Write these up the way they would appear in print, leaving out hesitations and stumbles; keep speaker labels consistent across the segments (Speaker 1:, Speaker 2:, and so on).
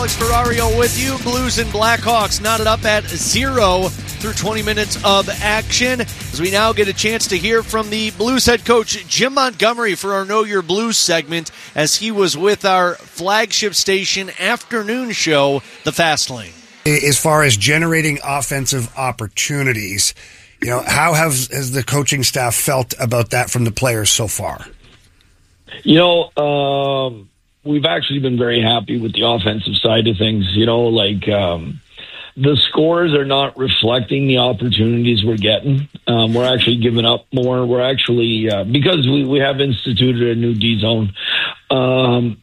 Speaker 1: Alex Ferrario with you. Blues and Blackhawks knotted up at 0 through 20 minutes of action, as we now get a chance to hear from the Blues head coach Jim Montgomery for our Know Your Blues segment, as he was with our flagship station afternoon show, The Fast Lane.
Speaker 2: As far as generating offensive opportunities, how has the coaching staff felt about that from the players so far?
Speaker 3: We've actually been very happy with the offensive side of things. The scores are not reflecting the opportunities we're getting. We're actually giving up more. We're actually, because we have instituted a new D zone, so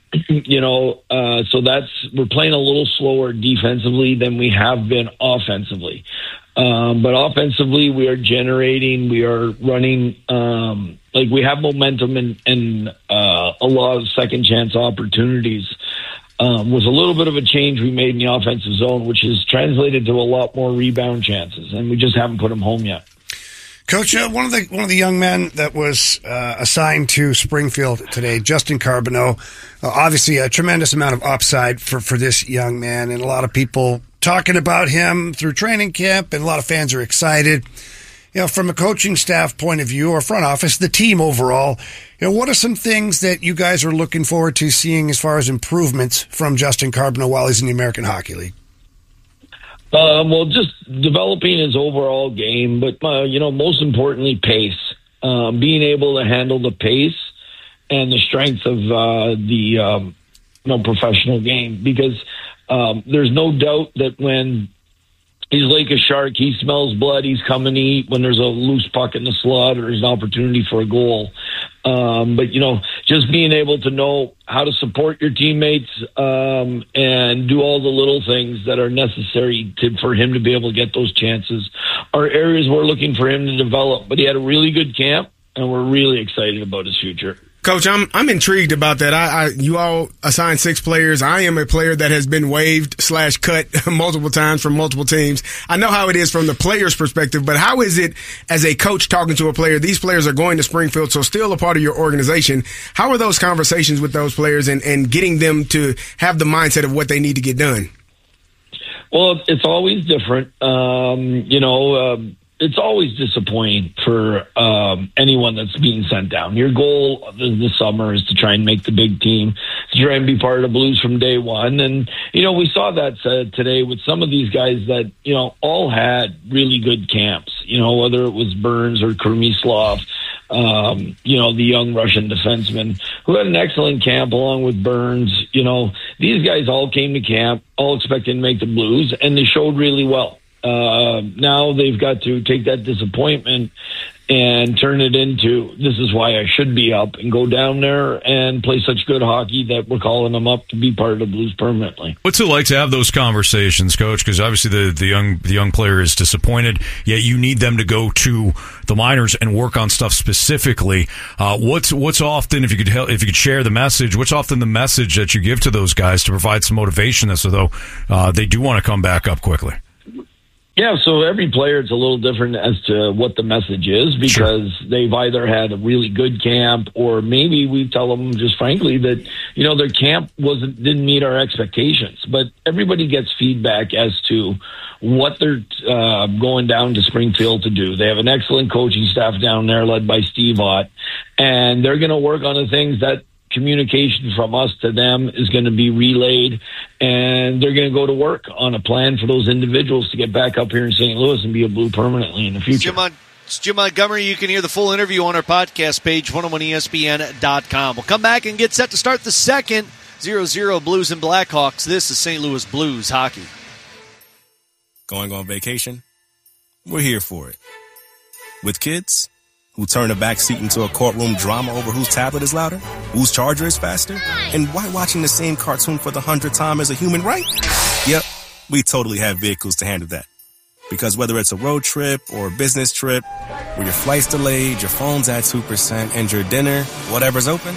Speaker 3: we're playing a little slower defensively than we have been offensively. But offensively, we are generating, we are running, we have momentum and a lot of second chance opportunities. Was a little bit of a change we made in the offensive zone, which has translated to a lot more rebound chances, and we just haven't put them home yet.
Speaker 2: Coach, one of the young men that was assigned to Springfield today, Justin Carbonneau, obviously a tremendous amount of upside for this young man, and a lot of people talking about him through training camp, and a lot of fans are excited. From a coaching staff point of view, or front office, the team overall, what are some things that you guys are looking forward to seeing as far as improvements from Justin Carbonneau while he's in the American Hockey League?
Speaker 3: Just developing his overall game, but, most importantly, pace. Being able to handle the pace and the strength of the professional game, because there's no doubt that when he's like a shark, he smells blood, he's coming to eat when there's a loose puck in the slot or there's an opportunity for a goal. But just being able to know how to support your teammates and do all the little things that are necessary for him to be able to get those chances are areas we're looking for him to develop. But he had a really good camp, and we're really excited about his future.
Speaker 4: Coach, I'm intrigued about that. You all assigned 6 players. I am a player that has been waived / cut multiple times from multiple teams. I know how it is from the player's perspective, but how is it as a coach talking to a player? These players are going to Springfield, so still a part of your organization. How are those conversations with those players and getting them to have the mindset of what they need to get done?
Speaker 3: Well, it's always different. It's always disappointing for anyone that's being sent down. Your goal this summer is to try and make the big team, to try and be part of the Blues from day one. And, we saw that today with some of these guys that, all had really good camps, whether it was Burns or Kurmislov, the young Russian defenseman who had an excellent camp along with Burns. These guys all came to camp, all expecting to make the Blues, and they showed really well. Now they've got to take that disappointment and turn it into, this is why I should be up, and go down there and play such good hockey that we're calling them up to be part of the Blues permanently.
Speaker 5: What's it like to have those conversations, Coach? Because obviously the young player is disappointed, yet you need them to go to the minors and work on stuff specifically. What's often, if you could share the message, what's often the message that you give to those guys to provide some motivation, as though they do want to come back up quickly?
Speaker 3: Yeah, so every player, it's a little different as to what the message is, because they've either had a really good camp, or maybe we tell them just frankly that, their camp didn't meet our expectations. But everybody gets feedback as to what they're going down to Springfield to do. They have an excellent coaching staff down there led by Steve Ott, and they're going to work on the things that communication from us to them is going to be relayed, and they're going to go to work on a plan for those individuals to get back up here in St. Louis and be a Blue permanently in the future.
Speaker 1: It's Jim Montgomery. You can hear the full interview on our podcast page, 101ESPN.com. We'll come back and get set to start the second 0-0 Blues and Blackhawks. This is St. Louis Blues hockey.
Speaker 6: Going on vacation? We're here for it. With kids who turn a backseat into a courtroom drama over whose tablet is louder, whose charger is faster, and why watching the same cartoon for the 100th time is a human right? Yep, we totally have vehicles to handle that. Because whether it's a road trip or a business trip, where your flight's delayed, your phone's at 2%, and your dinner, whatever's open,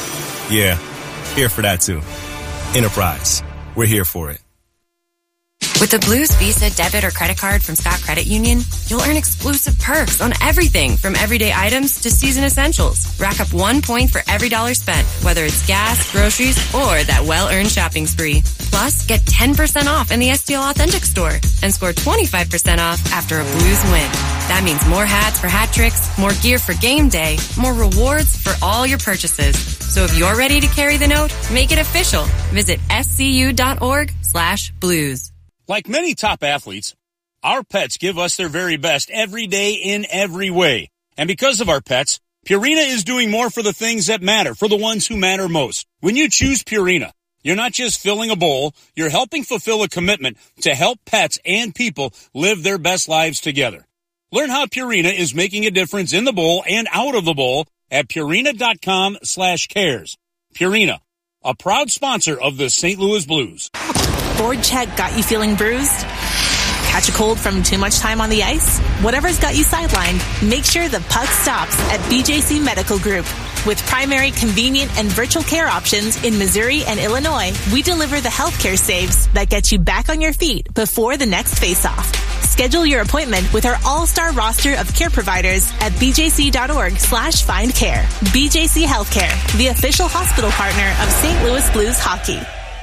Speaker 6: yeah, here for that too. Enterprise, we're here for it.
Speaker 7: With the Blues Visa debit or credit card from Scott Credit Union, you'll earn exclusive perks on everything from everyday items to season essentials. Rack up 1 point for every $1 spent, whether it's gas, groceries, or that well-earned shopping spree. Plus, get 10% off in the STL Authentic store and score 25% off after a Blues win. That means more hats for hat tricks, more gear for game day, more rewards for all your purchases. So if you're ready to carry the note, make it official. Visit scu.org/blues.
Speaker 8: Like many top athletes, our pets give us their very best every day in every way. And because of our pets, Purina is doing more for the things that matter, for the ones who matter most. When you choose Purina, you're not just filling a bowl, you're helping fulfill a commitment to help pets and people live their best lives together. Learn how Purina is making a difference in the bowl and out of the bowl at Purina.com/cares. Purina, a proud sponsor of the St. Louis Blues.
Speaker 9: Board check got you feeling bruised? Catch a cold from too much time on the ice? Whatever's got you sidelined, make sure the puck stops at BJC Medical Group. With primary, convenient, and virtual care options in Missouri and Illinois, we deliver the healthcare saves that get you back on your feet before the next face-off. Schedule your appointment with our all-star roster of care providers at bjc.org/findcare. BJC Healthcare, the official hospital partner of St. Louis Blues hockey.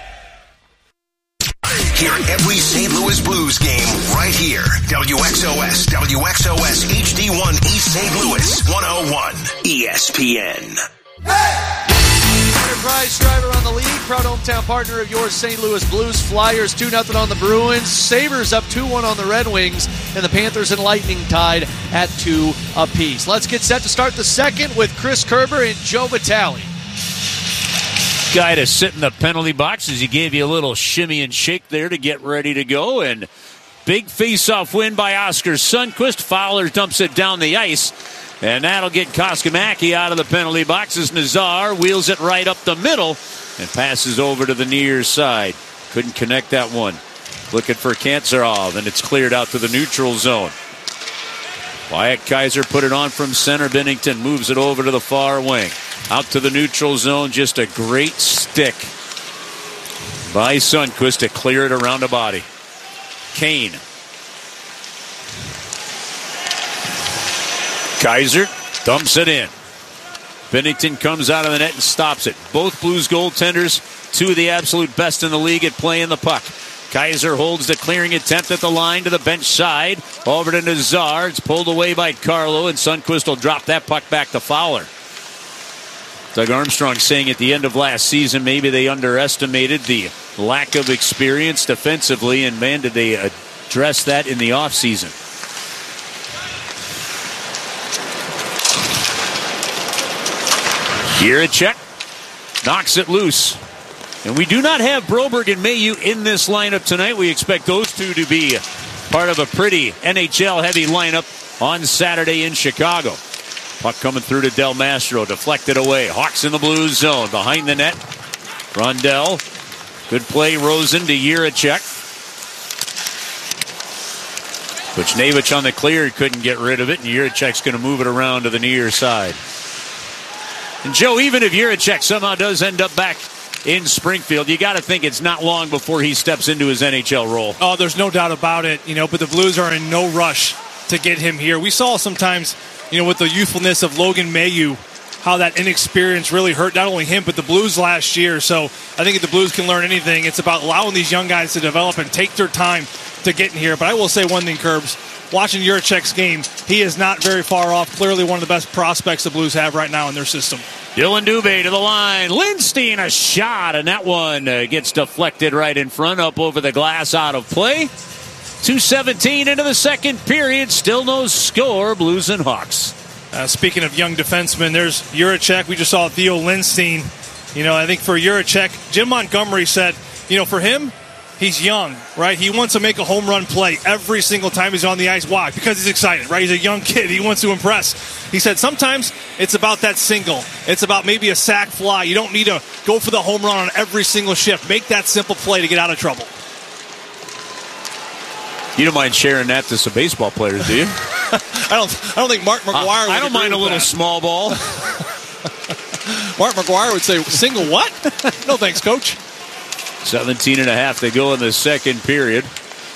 Speaker 10: Hear every St. Louis Blues game right here. WXOS HD1 East St. Louis 101 ESPN.
Speaker 1: Enterprise driver on the lead, proud hometown partner of yours, St. Louis Blues. Flyers 2-0 on the Bruins. Sabres up 2-1 on the Red Wings. And the Panthers and Lightning tied at 2 apiece. Let's get set to start the second with Chris Kerber and Joe Vitale.
Speaker 11: Guy to sit in the penalty box as he gave you a little shimmy and shake there to get ready to go. And big face-off win by Oskar Sundqvist. Fowler dumps it down the ice. And that'll get Koskamaki out of the penalty box as Nazar wheels it right up the middle and passes over to the near side. Couldn't connect that one. Looking for Kantzerov, and it's cleared out to the neutral zone. Wyatt Kaiser put it on from center. Binnington moves it over to the far wing. Out to the neutral zone. Just a great stick by Sundqvist to clear it around the body. Kane. Kaiser dumps it in. Binnington comes out of the net and stops it. Both Blues goaltenders, two of the absolute best in the league at playing the puck. Kaiser holds the clearing attempt at the line to the bench side. Over to Nazar. It's pulled away by Carlo, and Sundqvist will drop that puck back to Fowler. Doug Armstrong saying at the end of last season maybe they underestimated the lack of experience defensively, and man, did they address that in the offseason. Jiricek knocks it loose. And we do not have Broberg and Mailloux in this lineup tonight. We expect those two to be part of a pretty NHL-heavy lineup on Saturday in Chicago. Puck coming through to Del Mastro, deflected away. Hawks in the Blues zone, behind the net. Rondell, good play, Rosen to Jiricek. Buchnevich on the clear, couldn't get rid of it, and Jiricek's going to move it around to the near side. And Joe, even if Jiricek somehow does end up back in Springfield, you got to think it's not long before he steps into his NHL role.
Speaker 12: Oh, there's no doubt about it, but the Blues are in no rush to get him here. We saw sometimes, with the youthfulness of Logan Mailloux, how that inexperience really hurt not only him, but the Blues last year. So I think if the Blues can learn anything, it's about allowing these young guys to develop and take their time to get in here. But I will say one thing, Curbs. Watching Jiricek's game, he is not very far off. Clearly one of the best prospects the Blues have right now in their system.
Speaker 11: Dylan Dubé to the line. Lindstein, a shot, and that one gets deflected right in front, up over the glass, out of play. 2:17 into the second period. Still no score. Blues and Hawks.
Speaker 12: Speaking of young defensemen, there's Jiricek. We just saw Theo Lindstein. I think for Jiricek, Jim Montgomery said, for him, he's young, right? He wants to make a home run play every single time he's on the ice. Why? Because he's excited, right? He's a young kid. He wants to impress. He said sometimes it's about that single. It's about maybe a sac fly. You don't need to go for the home run on every single shift. Make that simple play to get out of trouble.
Speaker 11: You don't mind sharing that to some baseball players, do you?
Speaker 12: I don't think Mark McGuire would
Speaker 11: I don't mind a little small ball.
Speaker 12: Mark McGuire would say, single what? No thanks, Coach.
Speaker 11: 17 and a half to go in the second period.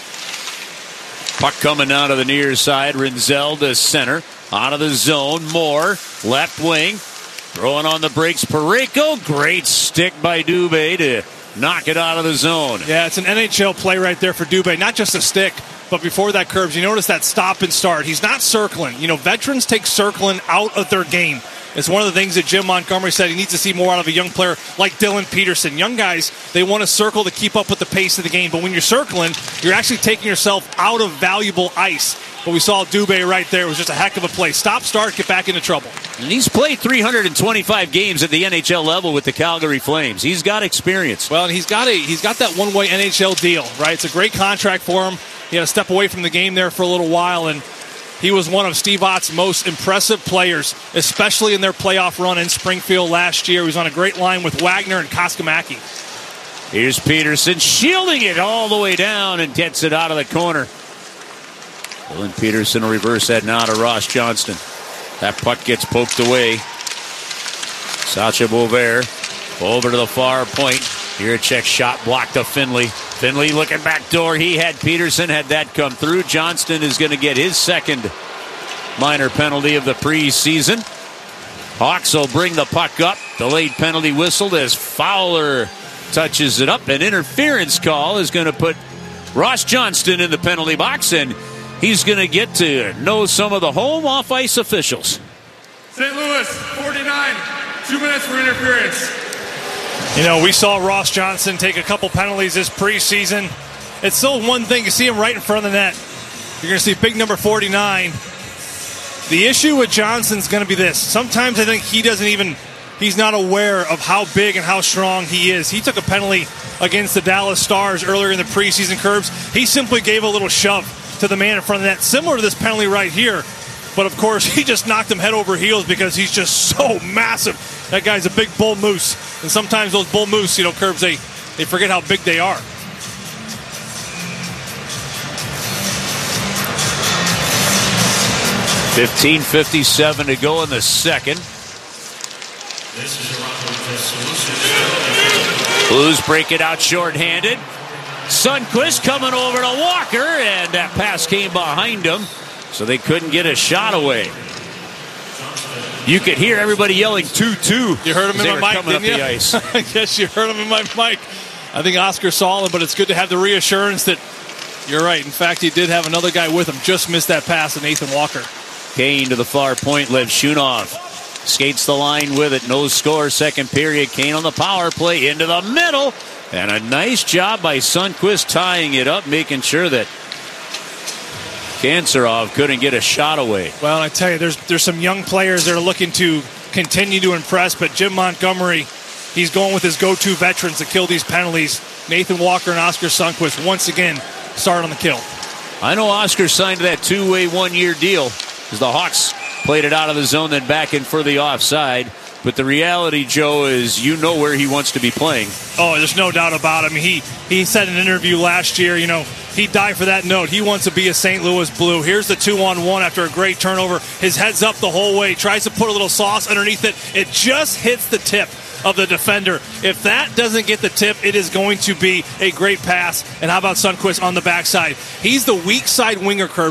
Speaker 11: Puck coming out of the near side. Rinzel to center. Out of the zone. Moore, left wing. Throwing on the brakes. Parayko. Great stick by Dubé to knock it out of the zone.
Speaker 12: Yeah, it's an NHL play right there for Dubé. Not just a stick, but before that, Curbs, you notice that stop and start. He's not circling. Veterans take circling out of their game. It's one of the things that Jim Montgomery said he needs to see more out of a young player like Dylan Peterson. Young guys, they want to circle to keep up with the pace of the game. But when you're circling, you're actually taking yourself out of valuable ice. But we saw Dubé right there. It was just a heck of a play. Stop, start, get back into trouble.
Speaker 11: And he's played 325 games at the NHL level with the Calgary Flames. He's got experience.
Speaker 12: Well, and he's got that one-way NHL deal, right? It's a great contract for him. He had to step away from the game there for a little while, and he was one of Steve Ott's most impressive players, especially in their playoff run in Springfield last year. He was on a great line with Wagner and Koskamaki.
Speaker 11: Here's Peterson shielding it all the way down and gets it out of the corner. Dylan Peterson will reverse that now to Ross Johnston. That puck gets poked away. Sacha Boisvert over to the far point. Jiricek shot blocked to Finley. Finley looking back door. He had Peterson, had that come through. Johnston is going to get his second minor penalty of the preseason. Hawks will bring the puck up. Delayed penalty whistled as Fowler touches it up. An interference call is going to put Ross Johnston in the penalty box, and he's going to get to know some of the home off-ice officials.
Speaker 13: St. Louis, 49, 2 minutes for interference.
Speaker 12: We saw Ross Johnston take a couple penalties this preseason. It's still one thing to see him right in front of the net. You're going to see big number 49. The issue with Johnston's going to be this. Sometimes I think he's not aware of how big and how strong he is. He took a penalty against the Dallas Stars earlier in the preseason, Curbs. He simply gave a little shove to the man in front of the net, similar to this penalty right here. But, of course, he just knocked him head over heels because he's just so massive. That guy's a big bull moose. And sometimes those bull moose, Curbs, they forget how big they are.
Speaker 11: $15:57 to go in the second. Blues break it out shorthanded. Sundqvist coming over to Walker, and that pass came behind him, so they couldn't get a shot away. You could hear everybody yelling 2-2.
Speaker 12: You heard him in my mic, didn't you?
Speaker 11: The ice.
Speaker 12: I guess you heard him in my mic. I think Oscar saw him, but it's good to have the reassurance that you're right. In fact, he did have another guy with him. Just missed that pass to Nathan Walker.
Speaker 11: Kane to the far point. Levshunov skates the line with it. No score, second period. Kane on the power play into the middle. And a nice job by Sundqvist tying it up, making sure that Kanserov couldn't get a shot away.
Speaker 12: Well, I tell you, there's some young players that are looking to continue to impress, but Jim Montgomery, he's going with his go-to veterans to kill these penalties. Nathan Walker and Oscar Sundqvist once again start on the kill.
Speaker 11: I know Oscar signed that two-way one-year deal as the Hawks played it out of the zone, then back in for the offside. But the reality, Joe, is where he wants to be playing.
Speaker 12: Oh, there's no doubt about it. I mean, he said in an interview last year, he'd die for that note. He wants to be a St. Louis Blue. Here's the 2-on-1 after a great turnover. His head's up the whole way. Tries to put a little sauce underneath it. It just hits the tip of the defender. If that doesn't get the tip, it is going to be a great pass. And how about Sundqvist on the backside? He's the weak side winger, Curve.